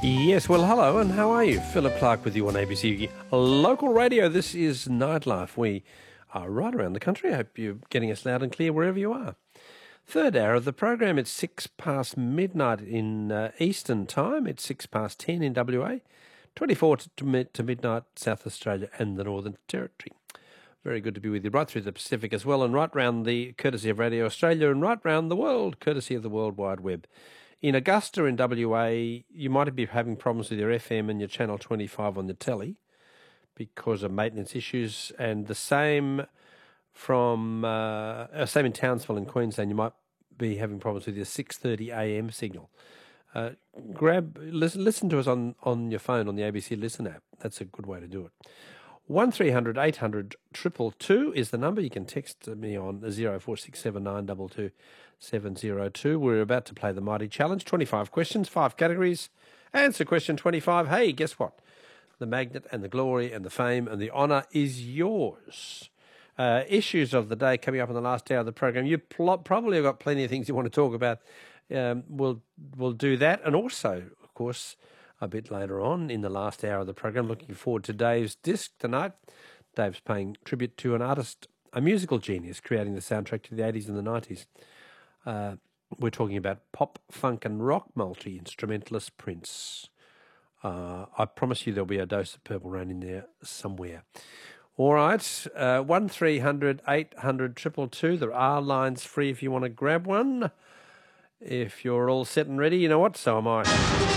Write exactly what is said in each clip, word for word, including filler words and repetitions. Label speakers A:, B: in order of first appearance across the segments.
A: Yes, well, hello, and how are you? Philip Clark with you on A B C Local Radio. This is Nightlife. We are right around the country. I hope you're getting us loud and clear wherever you are. Third hour of the program. It's six past midnight in uh, Eastern Time. It's six past ten in W A, twenty-four to, to, mid, to midnight South Australia and the Northern Territory. Very good to be with you right through the Pacific as well, and right round the courtesy of Radio Australia, and right round the world courtesy of the World Wide Web. In Augusta in W A, you might be having problems with your F M and your Channel twenty-five on the telly because of maintenance issues, and the same from uh, same in Townsville in Queensland. You might be having problems with your six thirty a m signal. Uh, grab listen, listen to us on, on your phone on the A B C Listen app. That's a good way to do it. One three hundred eight hundred two two two is the number. You can text me on zero four six seven nine two two seven zero two. We're about to play the Mighty Challenge. twenty-five questions, five categories. Answer question twenty-five. Hey, guess what? The magnet and the glory and the fame and the honour is yours. Uh, issues of the day coming up in the last hour of the program. You pl- probably have got plenty of things you want to talk about. Um, we'll, we'll do that. And also, of course, a bit later on in the last hour of the program, looking forward to Dave's disc tonight. Dave's paying tribute to an artist, a musical genius, creating the soundtrack to the eighties and the nineties. Uh, we're talking about pop, funk and rock multi-instrumentalist Prince. Uh, I promise you there'll be a dose of Purple Rain in there somewhere. All right, uh, one three hundred eight hundred two two two. There are lines free if you want to grab one. If you're all set and ready, you know what? So am I.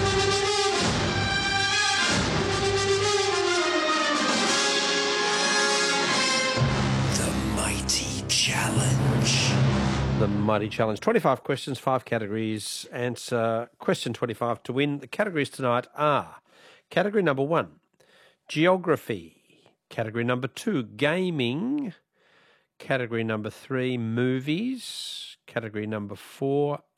A: The Mighty Challenge. twenty-five questions, five categories. Answer question twenty-five to win. The categories tonight are category number one, geography. Category number two, gaming. Category number three, movies. Category number four,